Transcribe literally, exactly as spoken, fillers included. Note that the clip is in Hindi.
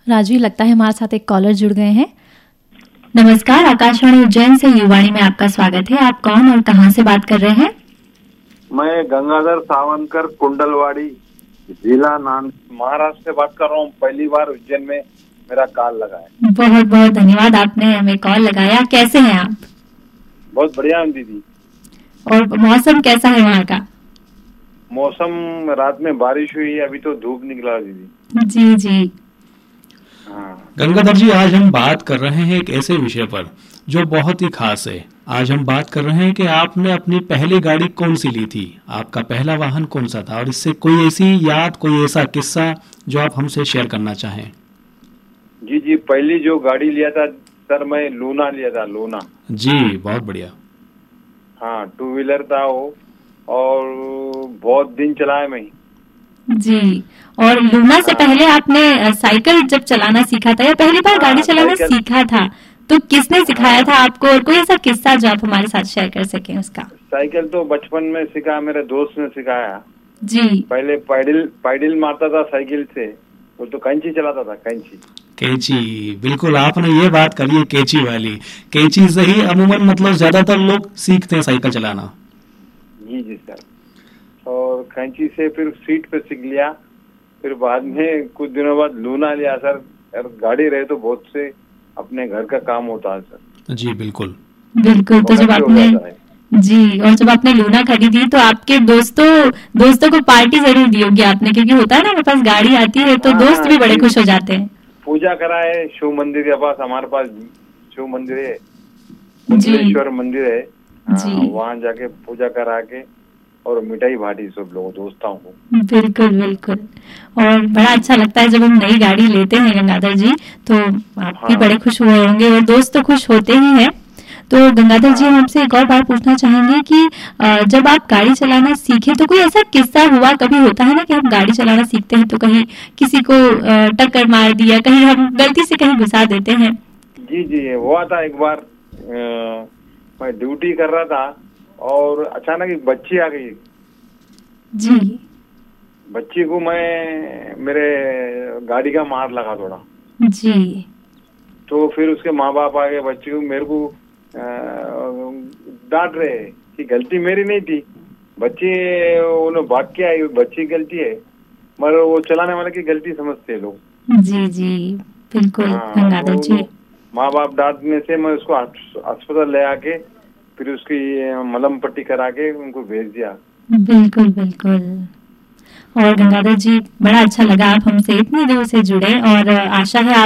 राजू, लगता है हमारे साथ एक कॉलर जुड़ गए हैं। नमस्कार, आकाशवाणी उज्जैन से युवाणी में आपका स्वागत है। आप कौन और कहां से बात कर रहे हैं? मैं गंगाधर सावंकर, कुंडलवाड़ी, जिला नान महाराष्ट्र से बात कर रहा हूँ। पहली बार उज्जैन में मेरा कॉल लगा है। बहुत बहुत धन्यवाद, आपने हमें कॉल लगाया। कैसे हैं आप? बहुत बढ़िया हूँ दीदी। और मौसम कैसा है वहाँ का? मौसम रात में बारिश हुई, अभी तो धूप निकला दीदी। जी जी। हाँ गंगाधर जी, आज हम बात कर रहे हैं एक ऐसे विषय पर जो बहुत ही खास है। आज हम बात कर रहे हैं कि आपने अपनी पहली गाड़ी कौन सी ली थी, आपका पहला वाहन कौन सा था, और इससे कोई ऐसी याद, कोई ऐसा किस्सा जो आप हमसे शेयर करना चाहें। जी जी, पहली जो गाड़ी लिया था सर, मैं लूना लिया था। लूना जी, बहुत बढ़िया। हाँ, टू व्हीलर था वो, और बहुत दिन चलाया मैं। जी, और लूना से पहले आपने साइकिल जब चलाना सीखा था या पहली बार गाड़ी चलाना सीखा था, तो किसने सिखाया था आपको, और कोई ऐसा किस्सा जो आप हमारे साथ शेयर कर सकें उसका? साइकिल तो बचपन में सीखा, मेरे दोस्त ने सिखाया जी। पहले पैडल पैडल मारता था साइकिल से, वो तो कैंची चलाता था। कैंची कैंची, बिल्कुल आपने ये बात करी है, कैंची वाली। कैंची से ही अमूमन मतलब ज्यादातर लोग सीखते हैं साइकिल चलाना। जी जी सर। और कैंची से फिर सीट पे सीख लिया। फिर बाद में कुछ दिनों बाद लूना लिया सर। यार गाड़ी रहे तो बहुत से अपने घर का काम होता है सर। जी बिल्कुल बिल्कुल। तो जब आपने जी और जब आपने लूना खरीदी तो आपके दोस्तों दोस्तों को पार्टी जरूर दी होगी आपने, क्योंकि होता है ना, मेरे पास गाड़ी आती है तो दोस्त भी बड़े खुश हो जाते हैं। पूजा कराए शिव मंदिर के पास, हमारे पास शिव मंदिर है, मुंडेश्वर मंदिर है। वहाँ जाके पूजा करा के और मिठाई बांटी सब लोगों दोस्तों को। बिल्कुल बिल्कुल। और बड़ा अच्छा लगता है जब हम नई गाड़ी लेते हैं गंगाधर जी, तो आप भी हाँ। बड़े खुश हुए होंगे और दोस्त तो खुश होते ही हैं। तो गंगाधर हाँ। जी, हम आपसे एक और बात पूछना चाहेंगे कि जब आप गाड़ी चलाना सीखे तो कोई ऐसा किस्सा हुआ? कभी होता है ना कि हम गाड़ी चलाना सीखते हैं तो कहीं किसी को टक्कर मार दिया, कहीं हम गलती से कहीं घुसा देते हैं। जी जी, हुआ था एक बार। मैं ड्यूटी कर रहा था और अचानक एक बच्ची आ गई। जी। बच्ची को मैं मेरे गाड़ी का मार लगा थोड़ा। जी। तो फिर उसके माँ बाप आ गए, बच्ची को मेरे को डांट रहे कि गलती मेरी नहीं थी, बच्ची उन्होंने भाग के आई, बच्ची गलती है, मगर वो चलाने वाले की गलती समझते हैं लोग। जी जी बिल्कुल गंगाधर जी। माँ बाप डांटने से मैं उसको अस्पताल ले आके फिर उसकी मलहम पट्टी करा के उनको भेज दिया। बिल्कुल बिल्कुल। और गंगाधर जी, बड़ा अच्छा लगा आप हमसे इतनी देर से जुड़े, और आशा है